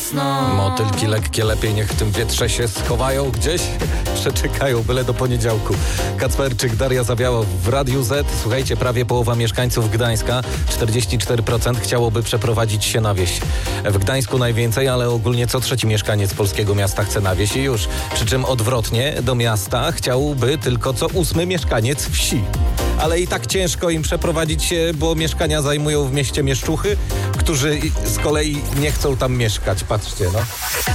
wiosną. Motylki lekkie lepiej niech w tym wietrze się schowają gdzieś. Przeczekają byle do poniedziałku. Kacperczyk, Daria Zawiała w Radiu Z. Słuchajcie, prawie połowa mieszkańców Gdańska, 44% chciałoby przeprowadzić się na wieś. W Gdańsku najwięcej, ale ogólnie co trzeci mieszkaniec polskiego miasta chce na wieś i już. Przy czym odwrotnie, do miasta chciałby tylko co 8 mieszkaniec wsi. Ale i tak ciężko im przeprowadzić się, bo mieszkania zajmują w mieście mieszczuchy, którzy z kolei nie chcą tam mieszkać. Patrzcie, no.